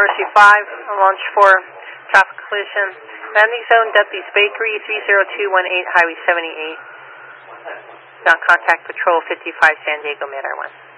Mercy 5, launch 4, traffic collision. Landing zone, Dudley's Bakery, 30218, Highway 78. Ground contact Patrol 55, San Diego, Radar 1.